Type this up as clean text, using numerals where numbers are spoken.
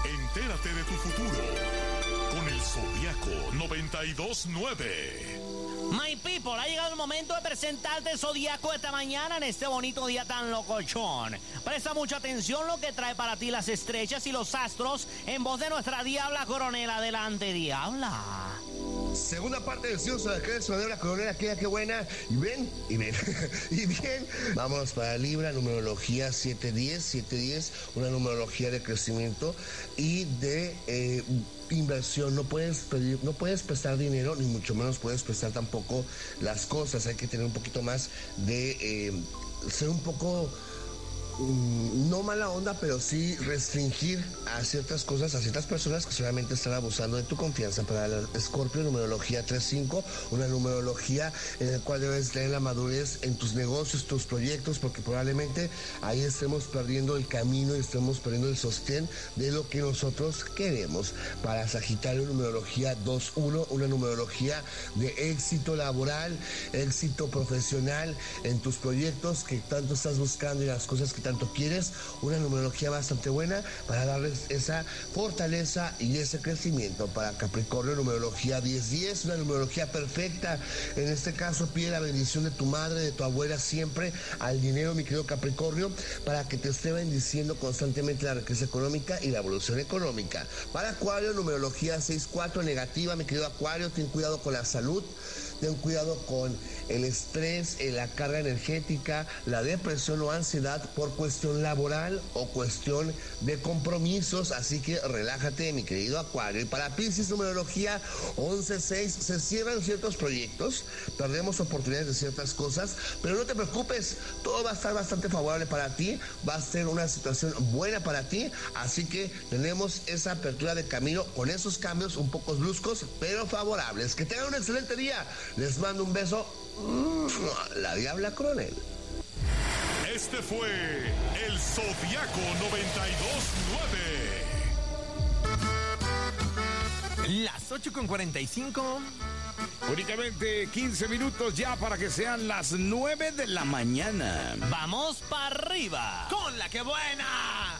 Entérate de tu futuro con el Zodiaco 92.9. My people, ha llegado el momento de presentarte el Zodiaco esta mañana en este bonito día tan locochón. Presta mucha atención lo que trae para ti las estrellas y los astros en voz de nuestra Diabla Coronel. Adelante, Diabla. Segunda parte del Cielo Zodiacal, la Coronel, qué buena. Y bien. Y bien. Vamos para Libra, numerología 710, una numerología de crecimiento y de inversión. No puedes prestar dinero, ni mucho menos puedes prestar tampoco las cosas. Hay que tener un poquito más de ser un poco no mala onda, pero sí restringir a ciertas cosas, a ciertas personas que solamente están abusando de tu confianza. Para la Escorpio, numerología 35, una numerología en la cual debes tener la madurez en tus negocios, tus proyectos, porque probablemente ahí estemos perdiendo el camino y estemos perdiendo el sostén de lo que nosotros queremos. Para Sagitario, numerología 21, una numerología de éxito laboral, éxito profesional en tus proyectos que tanto estás buscando y las cosas que tanto quieres. Una numerología bastante buena para darles esa fortaleza y ese crecimiento. Para Capricornio, numerología 10, una numerología perfecta. En este caso pide la bendición de tu madre, de tu abuela siempre al dinero, mi querido Capricornio, para que te esté bendiciendo constantemente la riqueza económica y la evolución económica. Para Acuario, numerología 64, negativa, mi querido Acuario, ten cuidado con la salud, ten cuidado con el estrés, la carga energética, la depresión o ansiedad por cuestión laboral o cuestión de compromisos, así que relájate, mi querido Acuario. Y para Piscis, numerología 11-6, se cierran ciertos proyectos, perdemos oportunidades de ciertas cosas, pero no te preocupes, todo va a estar bastante favorable para ti, va a ser una situación buena para ti, así que tenemos esa apertura de camino con esos cambios un poco bruscos, pero favorables. Que tengan un excelente día, les mando un beso, la Diabla Coronel. Este fue el Zodiaco 92.9. Las 8:45. Únicamente 15 minutos ya para que sean las 9 de la mañana. Vamos para arriba Con la que buena.